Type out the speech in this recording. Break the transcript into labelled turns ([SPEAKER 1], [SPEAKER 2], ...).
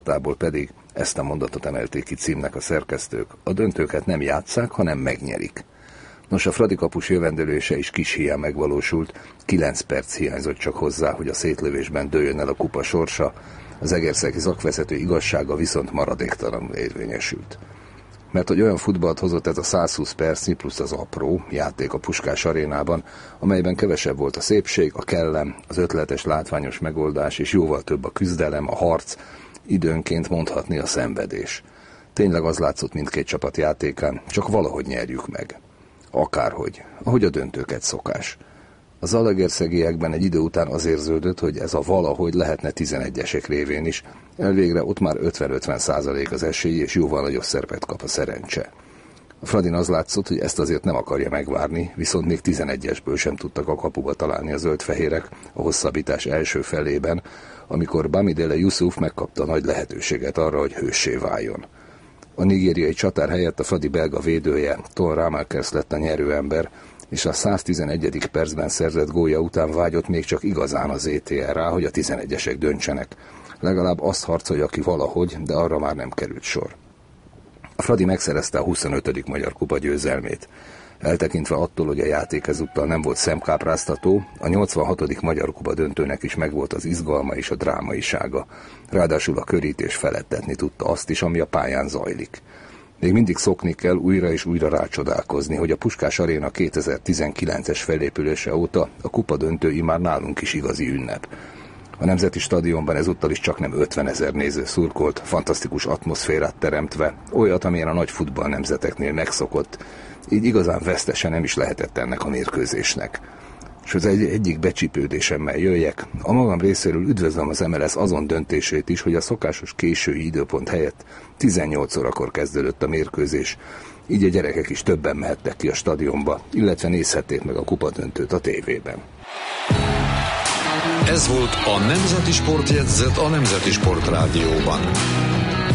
[SPEAKER 1] Tából pedig ezt a mondatot emelték ki címnek a szerkesztők: a döntőket nem játsszák, hanem megnyerik. Nos, a Fradi kapus jövendőlése is kis hiány megvalósult, 9 perc hiányzott csak hozzá, hogy a szétlövésben dőljön el a kupa sorsa, az egerszegi szakvezető igazsága viszont maradéktalanul érvényesült. Mert hogy olyan futballt hozott ez a 120 percnyi plusz az apró játék a Puskás arénában, amelyben kevesebb volt a szépség, a kellem, az ötletes látványos megoldás, és jóval több a küzdelem, a harc, időnként mondhatni a szenvedés. Tényleg az látszott mindkét csapat játékán, csak valahogy nyerjük meg. Akárhogy, ahogy a döntőket szokás. A zalaegerszegiekben egy idő után az érződött, hogy ez a valahogy lehetne 11-esek révén is, elvégre ott már 50-50% az esély, és jóval nagyobb szerepet kap a szerencse. A Fradin az látszott, hogy ezt azért nem akarja megvárni, viszont még 11-esből sem tudtak a kapuba találni a zöldfehérek a hosszabbítás első felében, amikor Bamidele Yusuf megkapta nagy lehetőséget arra, hogy hőssé váljon. A nigériai csatár helyett a Fradi belga védője, Ton Ramakers lett a nyerőember, és a 111. percben szerzett gólja után vágyott még csak igazán az ETR-rá, hogy a 11-esek döntsenek. Legalább azt harcolja ki valahogy, de arra már nem került sor. A Fradi megszerezte a 25. Magyar Kupa győzelmét. Eltekintve attól, hogy a játék ezúttal nem volt szemkápráztató, a 86. Magyar Kupa döntőnek is megvolt az izgalma és a drámaisága. Ráadásul a körítés feledtetni tudta azt is, ami a pályán zajlik. Még mindig szokni kell újra és újra rácsodálkozni, hogy a Puskás Aréna 2019-es felépülése óta a kupa döntői már nálunk is igazi ünnep. A Nemzeti Stadionban ezúttal is csak nem 50 000 néző szurkolt, fantasztikus atmoszférát teremtve, olyat, amilyen a nagy futball nemzeteknél megszokott, így igazán vesztesen nem is lehetett ennek a mérkőzésnek. És az egyik becsípődésemmel jöjjek, a magam részéről üdvözlöm az MLS azon döntését is, hogy a szokásos késői időpont helyett 18 órakor kezdődött a mérkőzés, így a gyerekek is többen mehettek ki a stadionba, illetve nézhették meg a kupadöntőt a tévében.
[SPEAKER 2] Ez volt a Nemzeti Sportjegyzet a Nemzeti Sport Rádióban.